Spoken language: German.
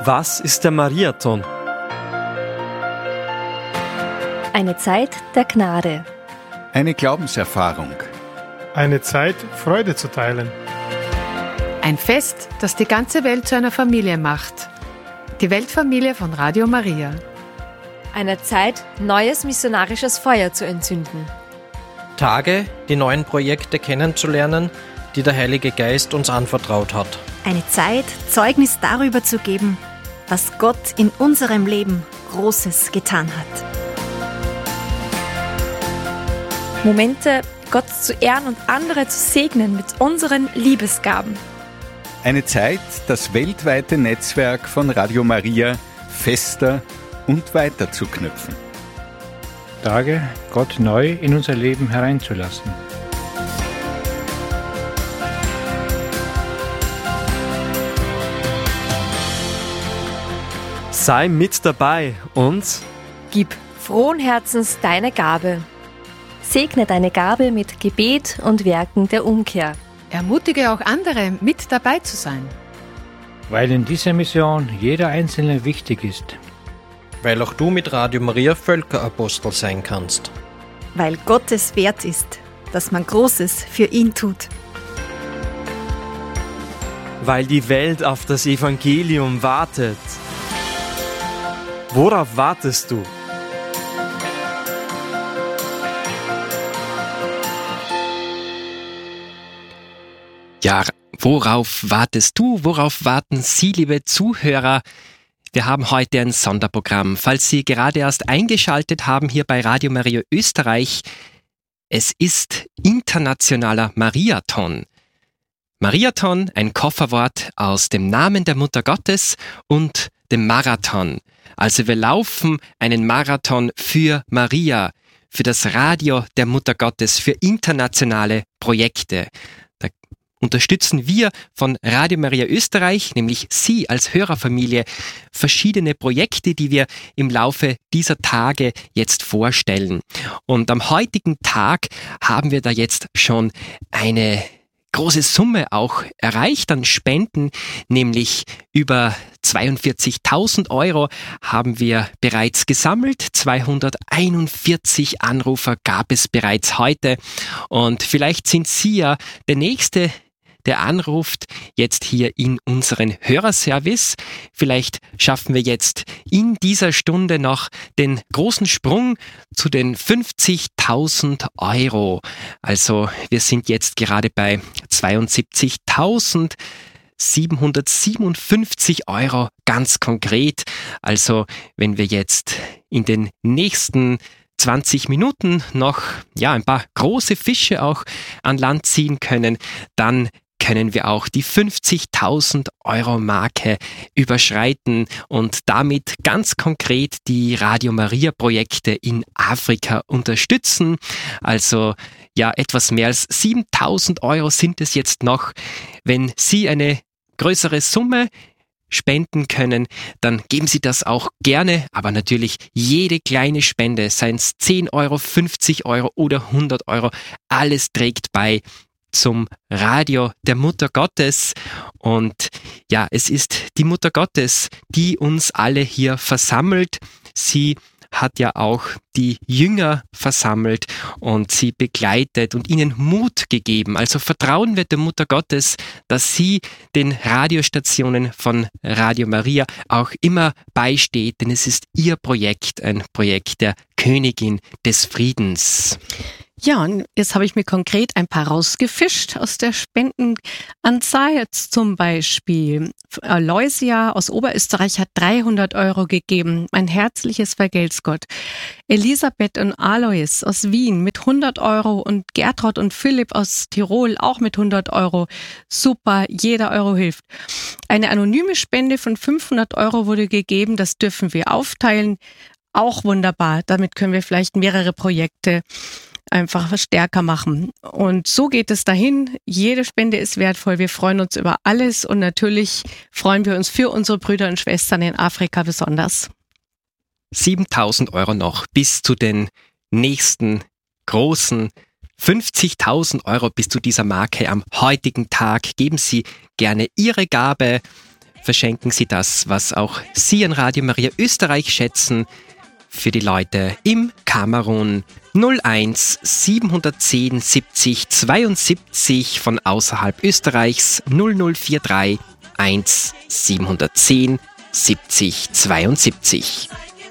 Was ist der Mariathon? Eine Zeit der Gnade. Eine Glaubenserfahrung. Eine Zeit, Freude zu teilen. Ein Fest, das die ganze Welt zu einer Familie macht. Die Weltfamilie von Radio Maria. Eine Zeit, neues missionarisches Feuer zu entzünden. Tage, die neuen Projekte kennenzulernen, die der Heilige Geist uns anvertraut hat. Eine Zeit, Zeugnis darüber zu geben, was Gott in unserem Leben Großes getan hat. Momente, Gott zu ehren und andere zu segnen mit unseren Liebesgaben. Eine Zeit, das weltweite Netzwerk von Radio Maria fester und weiter zu knüpfen. Tage, Gott neu in unser Leben hereinzulassen. Sei mit dabei und Gib frohen Herzens deine Gabe. Segne deine Gabe mit Gebet und Werken der Umkehr. Ermutige auch andere, mit dabei zu sein. Weil in dieser Mission jeder Einzelne wichtig ist. Weil auch du mit Radio Maria Völkerapostel sein kannst. Weil Gott es wert ist, dass man Großes für ihn tut. weil die Welt auf das Evangelium wartet. Worauf wartest du? Ja, worauf wartest du? Worauf warten Sie, liebe Zuhörer? Wir haben heute ein Sonderprogramm. Falls Sie gerade erst eingeschaltet haben hier bei Radio Maria Österreich, es ist Internationaler Mariathon. Mariathon, ein Kofferwort aus dem Namen der Mutter Gottes und dem Marathon. Also wir laufen einen Marathon für Maria, für das Radio der Mutter Gottes, für internationale Projekte. Da unterstützen wir von Radio Maria Österreich, nämlich Sie als Hörerfamilie, verschiedene Projekte, die wir im Laufe dieser Tage jetzt vorstellen. Und am heutigen Tag haben wir da jetzt schon eine große Summe auch erreicht an Spenden, nämlich über 42.000 Euro haben wir bereits gesammelt. 241 Anrufer gab es bereits heute. Und vielleicht sind Sie ja der Nächste, der anruft, jetzt hier in unseren Hörerservice. Vielleicht schaffen wir jetzt in dieser Stunde noch den großen Sprung zu den 50.000 Euro. Also wir sind jetzt gerade bei 72.757 Euro ganz konkret. Also wenn wir jetzt in den nächsten 20 Minuten noch ein paar große Fische auch an Land ziehen können, dann können wir auch die 50.000 Euro Marke überschreiten und damit ganz konkret die Radio Maria Projekte in Afrika unterstützen. Also etwas mehr als 7.000 Euro sind es jetzt noch. Wenn Sie eine größere Summe spenden können, dann geben Sie das auch gerne, aber natürlich jede kleine Spende, seien es 10 Euro, 50 Euro oder 100 Euro, alles trägt bei zum Radio der Mutter Gottes. Und es ist die Mutter Gottes, die uns alle hier versammelt. Sie hat ja auch die Jünger versammelt und sie begleitet und ihnen Mut gegeben. Also vertrauen wir der Mutter Gottes, dass sie den Radiostationen von Radio Maria auch immer beisteht, denn es ist ihr Projekt, ein Projekt der Königin des Friedens. Ja, und jetzt habe ich mir konkret ein paar rausgefischt aus der Spendenanzahl. Jetzt zum Beispiel Aloysia aus Oberösterreich hat 300 Euro gegeben. Ein herzliches Vergelt's Gott. Elisabeth und Alois aus Wien mit 100 Euro und Gertrud und Philipp aus Tirol auch mit 100 Euro. Super, jeder Euro hilft. Eine anonyme Spende von 500 Euro wurde gegeben. Das dürfen wir aufteilen. Auch wunderbar. Damit können wir vielleicht mehrere Projekte einfach stärker machen. Und so geht es dahin. Jede Spende ist wertvoll. Wir freuen uns über alles und natürlich freuen wir uns für unsere Brüder und Schwestern in Afrika besonders. 7.000 Euro noch bis zu den nächsten großen 50.000 Euro bis zu dieser Marke am heutigen Tag. Geben Sie gerne Ihre Gabe. verschenken Sie das, was auch Sie an Radio Maria Österreich schätzen, für die Leute im Kamerun 01 710 70 72, von außerhalb Österreichs 0043 1 710 70 72.